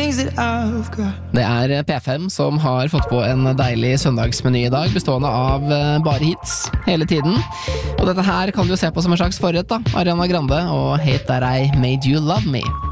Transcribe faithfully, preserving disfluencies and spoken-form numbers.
Det er P fem som har fått på en deilig søndagsmeny i dag, bestående av bare hits hele tiden. Og dette her kan du se på som en slags forrett da, Ariana Grande og Hate That I Made You Love Me.